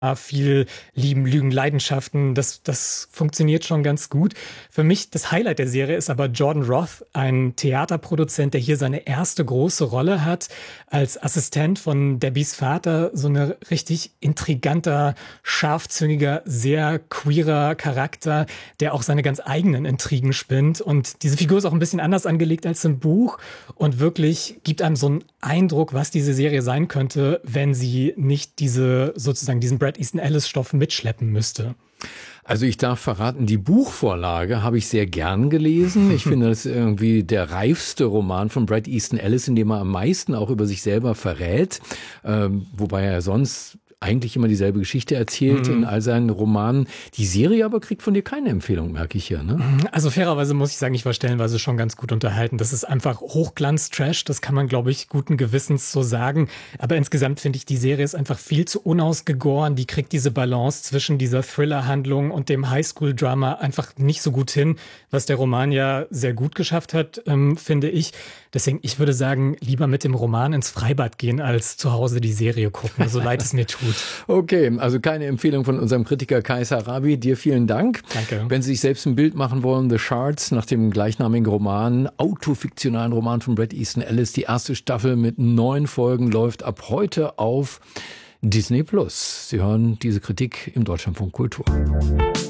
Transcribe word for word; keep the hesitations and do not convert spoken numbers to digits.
viel Lieben, Lügen, Leidenschaften. Das, das funktioniert schon ganz gut. Für mich das Highlight der Serie ist aber Jordan Roth, ein Theaterproduzent, der hier seine erste große Rolle hat, als Assistent von Debbies Vater. So eine richtig intriganter, scharfzüngiger, sehr queerer Charakter, der auch seine ganz eigenen Intrigen spinnt. Und diese Figur ist auch ein bisschen anders angelegt als im Buch und wirklich gibt einem so einen Eindruck, was diese Serie sein könnte, wenn sie nicht diese sozusagen diesen Bret Easton Ellis Stoff mitschleppen müsste. Also ich darf verraten, die Buchvorlage habe ich sehr gern gelesen. Ich finde, das ist irgendwie der reifste Roman von Bret Easton Ellis, in dem er am meisten auch über sich selber verrät, ähm, wobei er sonst eigentlich immer dieselbe Geschichte erzählt mhm. in all seinen Romanen. Die Serie aber kriegt von dir keine Empfehlung, merke ich hier, ne? Also fairerweise muss ich sagen, ich war stellenweise schon ganz gut unterhalten. Das ist einfach Hochglanz-Trash, das kann man, glaube ich, guten Gewissens so sagen. Aber insgesamt finde ich, die Serie ist einfach viel zu unausgegoren. Die kriegt diese Balance zwischen dieser Thriller-Handlung und dem Highschool-Drama einfach nicht so gut hin, was der Roman ja sehr gut geschafft hat, ähm, finde ich. Deswegen, ich würde sagen, lieber mit dem Roman ins Freibad gehen, als zu Hause die Serie gucken, so leid es mir tut. Okay, also keine Empfehlung von unserem Kritiker Kai Sarabi. Dir vielen Dank. Danke. Wenn Sie sich selbst ein Bild machen wollen, The Shards, nach dem gleichnamigen Roman, autofiktionalen Roman von Bret Easton Ellis, die erste Staffel mit neun Folgen läuft ab heute auf Disney Plus. Sie hören diese Kritik im Deutschlandfunk Kultur.